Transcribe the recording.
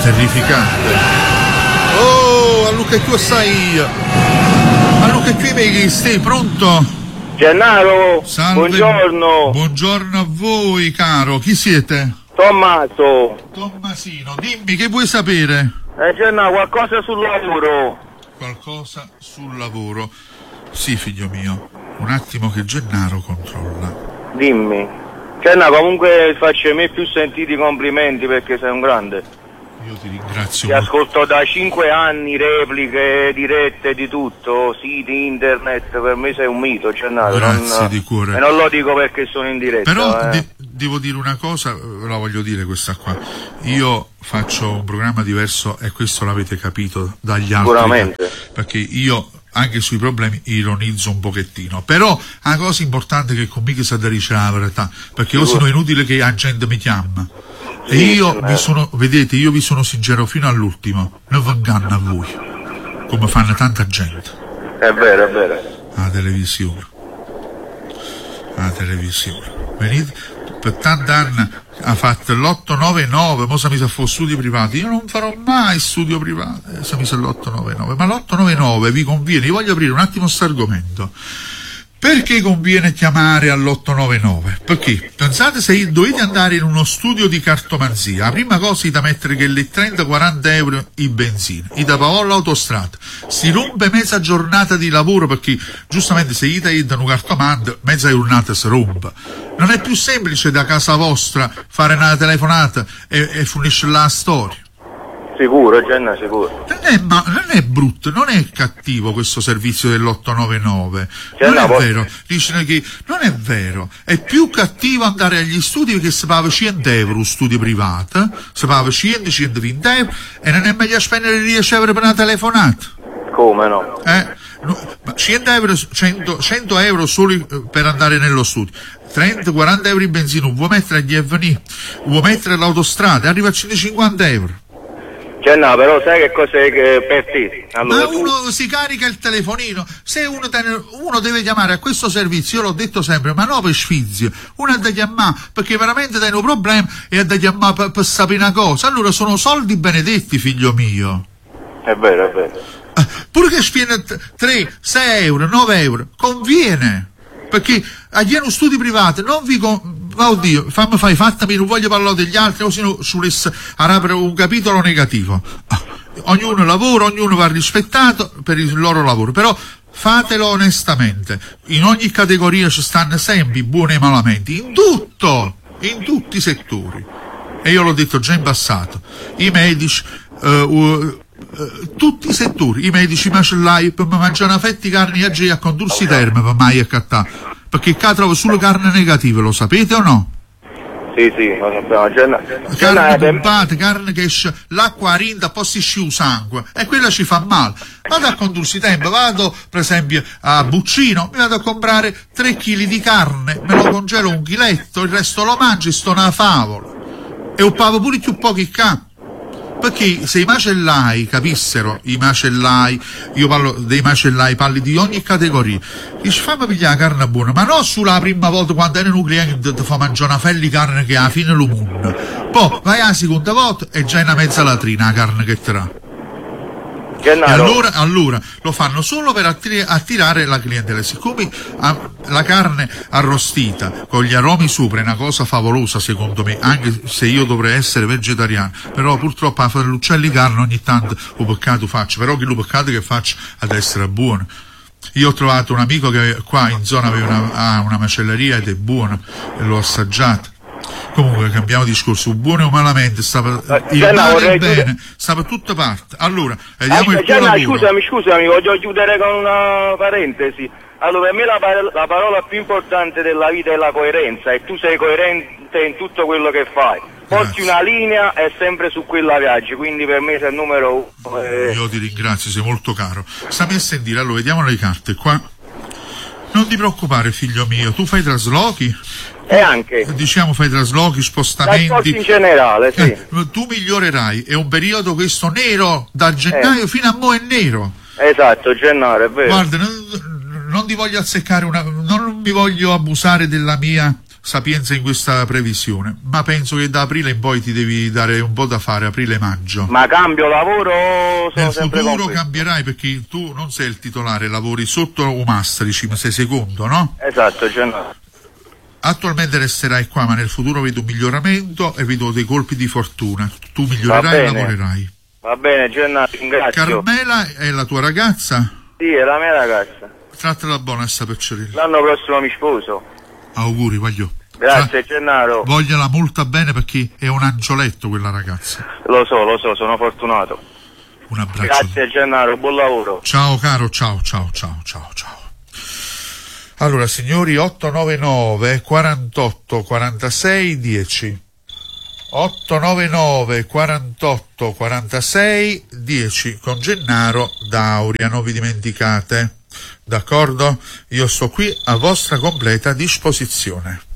terrificante. Oh, a Luca tu stai. A Luca qui mi stai pronto? Gennaro, salve, buongiorno. Buongiorno a voi, caro. Chi siete? Tommaso. Tommasino, dimmi, che vuoi sapere? Gennaro, qualcosa sul lavoro. Qualcosa sul lavoro. Sì, figlio mio. Un attimo che Gennaro controlla. Dimmi. Gennaro, comunque faccio i miei più sentiti complimenti perché sei un grande. Io ti ringrazio. Ti ascolto da 5 anni, repliche, dirette, di tutto, siti, internet, per me sei un mito, Gennaro. Grazie di cuore. E non lo dico perché sono in diretta. Però devo dire una cosa, la voglio dire questa qua. Io faccio un programma diverso e questo l'avete capito dagli altri. Sicuramente. Perché io anche sui problemi ironizzo un pochettino. Però la cosa importante è che con me che sa da dice la verità, perché io sono inutile che la gente mi chiama. E io vi sono, vedete, io vi sono sincero fino all'ultimo, non venganno a voi, come fanno tanta gente. È vero, è vero. La televisione. Venite, per tanti anni ha fatto l'899, mo se mi sa fuori studi privati, io non farò mai studio privato, se mi sa l'899, ma l'899 vi conviene, io voglio aprire un attimo questo argomento. Perché conviene chiamare all'899? Perché pensate, se dovete andare in uno studio di cartomanzia, la prima cosa è da mettere che le 30-40 euro in benzina, i da pagare l'autostrada, si rompe mezza giornata di lavoro perché giustamente se gli danno un cartomante mezza giornata si rompe. Non è più semplice da casa vostra fare una telefonata e finisce la storia. Sicuro, Genna, sicuro. Non è brutto, non è cattivo questo servizio dell'899. Non è vero, dicono che non è vero. È più cattivo andare agli studi perché si paga 100 euro studi privati, si paga 100-120 euro e non è meglio spendere 10 euro per una telefonata. Come no? Ma 100 euro solo per andare nello studio. 30-40 euro in benzina, vuoi mettere agli F&I, vuoi mettere l'autostrada, arriva a 150 euro. Cioè no, però sai che cos'è che per te? Allora, ma uno si carica il telefonino, se uno deve chiamare a questo servizio, io l'ho detto sempre, ma no per sfizio, uno è da chiamare perché veramente hai un problema e è da chiamare per sapere una cosa, allora sono soldi benedetti, figlio mio. È vero, è vero. Pure che spiene 3, 6 euro, 9 euro, conviene, perché agli uno studi privati non vi oddio, fammi fare i fatti, non voglio parlare degli altri, così aprire un capitolo negativo. Ognuno lavora, ognuno va rispettato per il loro lavoro, però fatelo onestamente. In ogni categoria ci stanno sempre i buoni e i malamenti, in tutti i settori. E io l'ho detto già in passato. I medici, tutti i settori, i medici macellai per mangiare una fetta di carne a condursi terme per mai accattare. Perché qua trovo solo carne negativa, lo sapete o no? Sì, lo sappiamo. Carne pompata, carne che esce l'acqua rinda, poi si sciù sangue, e quella ci fa male. Vado a condursi tempo, vado per esempio a Buccino, mi vado a comprare 3 kg di carne, me lo congelo 1 chiletto, il resto lo mangio e sto una favola. E ho pago pure più pochi capi. Perché se i macellai capissero, io parlo dei macellai, parli di ogni categoria, dice fammi pigliare la carne buona, ma non sulla prima volta quando erano un cliente ti fa mangiare una fella di carne che alla fine lo munna, poi vai alla seconda volta e già è una mezza latrina la carne che te l'ha. E allora lo fanno solo per attirare la clientela. Siccome la carne arrostita con gli aromi sopra è una cosa favolosa secondo me, anche se io dovrei essere vegetariano, però purtroppo a fare l'uccello di carne ogni tanto un peccato faccio, però che lo peccato che faccio ad essere buono. Io ho trovato un amico che qua in zona aveva una macelleria ed è buono e l'ho assaggiato. Comunque cambiamo discorso, buono o malamente, il male e il bene, sta per tutte parti. Allora, vediamo il tuo lavoro. Scusami, voglio chiudere con una parentesi. Allora, per me la parola più importante della vita è la coerenza, e tu sei coerente in tutto quello che fai. Porti una linea e sempre su quella viaggi, quindi per me sei il numero 1. Io ti ringrazio, sei molto caro. Stammi a sentire, allora, vediamo le carte qua. Non ti preoccupare, figlio mio, tu fai traslochi? E anche. Diciamo fai traslochi, spostamenti. In generale, sì. Tu migliorerai, è un periodo questo nero, da gennaio fino a mo' è nero. Esatto, gennaio, è vero. Guarda, non ti voglio azzeccare non mi voglio abusare della mia sapienza in questa previsione, ma penso che da aprile in poi ti devi dare un po' da fare, aprile-maggio. Ma cambio lavoro o sono Nel sempre futuro con questo? cambierai, perché tu non sei il titolare, lavori sotto un Mastrici, ma sei secondo, no? Esatto, Gennaro. Attualmente resterai qua, ma nel futuro vedo un miglioramento e vedo dei colpi di fortuna. Tu migliorerai e bene. lavorerai. Va bene, Gennaro, ringrazio. Carmela è la tua ragazza? Sì, è la mia ragazza. Trattala buona sta Pecciarelli. L'anno prossimo mi sposo. Auguri, voglio. Grazie, Gennaro. Vogliala molto bene, perché è un angioletto quella ragazza. Lo so, sono fortunato. Un abbraccio. Grazie, Gennaro, buon lavoro. Ciao caro, ciao. Allora signori, 899 48 46 10. 899 48 46 10 con Gennaro D'Auria, non vi dimenticate, d'accordo? Io sto qui a vostra completa disposizione.